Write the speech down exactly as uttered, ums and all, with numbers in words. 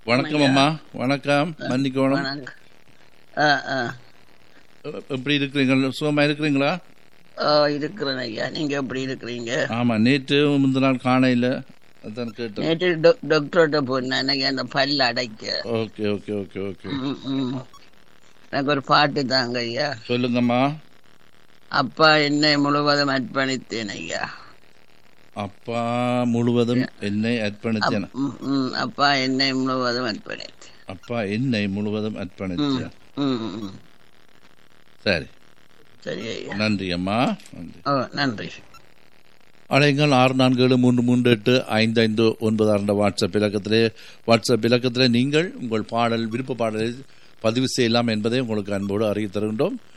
வணக்கம் அம்மா. வணக்கம். மன்னிக்கணும். எப்படி இருக்கிறீங்க? சுகமா இருக்கிறீங்களா? இருக்கிறேன் ஐயா. நீங்க எப்படி இருக்கிறீங்க? ஆமா, நேற்று முந்தின நாள் காணையில அதான் கேட்டேன். நேற்று டாக்டர்கிட்ட போனேன் அந்த பல் அடைக்க. Okay okay okay okay. எனக்கு ஒரு பாட்டு தாங்க ஐயா. சொல்லுங்கம்மா. அப்பா என்னை முழுவதும் அர்ப்பணித்தேன் ஐயா. அப்பா முழுவதும் என்னை அர்ப்பணித்தேன். அப்பா என்னை முழுவதும் அர்ப்பணித்தேன். அப்பா என்னை முழுவதும் அர்ப்பணித்தேன். சரி சரி ஐயா. நன்றி அம்மா. நன்றி. நன்றி. அழைங்கள் ஆறு நான்கு ஏழு மூன்று மூன்று எட்டு ஐந்து ஐந்து ஒன்பது ஆறு வாட்ஸ்அப் இலக்கத்திலே வாட்ஸ்அப் இலக்கத்திலே நீங்கள் உங்கள் பாடல் விருப்ப பாடலை பதிவு செய்யலாம் என்பதை உங்களுக்கு அன்போடு அறிவித்து தருகின்றோம்.